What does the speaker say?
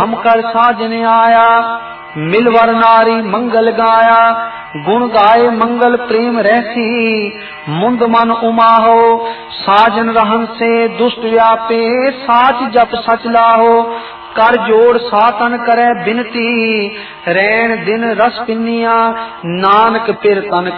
हम कर साजन आया, मिलवर नारी मंगल गाया, गुण गाए मंगल प्रेम रहसी, मुंद मन उमा हो, साजन रहन से दुष्ट व्यापे, साच जप सच लाहो, कर जोड़ सातन करे बिनती, रैन दिन रस पिनिया, नानक पिर तन